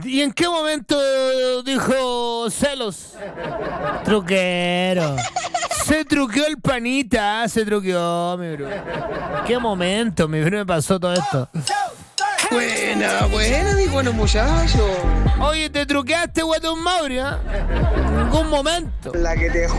¿Y en qué momento dijo celos? Truquero. Se truqueó el panita, se truqueó, mi bro. ¿Qué momento, mi bro, me pasó todo esto? Buena, mi bueno muchacho. Oye, te truqueaste, Guatón Mauri, ¿eh? En ningún momento. La que te